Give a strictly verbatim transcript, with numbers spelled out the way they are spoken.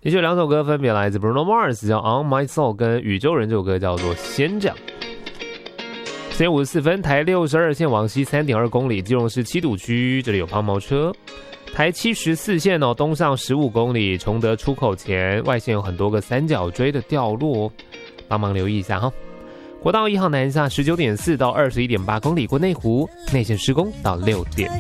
也就有两首歌分别来自 Bruno Mars 叫 On My Soul 跟宇宙人这首歌叫做先讲。四点五十四分，台六十二线往西 三点二公里，基隆市七堵区，这里有抛锚车。台七十四线哦，东上十五公里，崇德出口前外线有很多个三角锥的掉落，帮忙留意一下哈。国道一号南下十九点四到二十一点八公里过内湖，内线施工到六点。